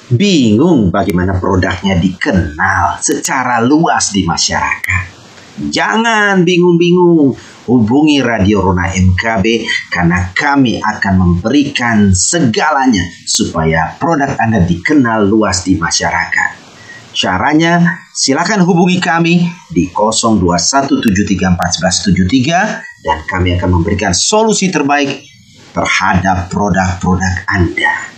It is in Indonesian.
Bingung bagaimana produknya dikenal secara luas di masyarakat? Jangan bingung-bingung, hubungi Radio Rona MKB karena kami akan memberikan segalanya supaya produk Anda dikenal luas di masyarakat. Caranya, silakan hubungi kami di 0217341173 dan kami akan memberikan solusi terbaik terhadap produk-produk Anda.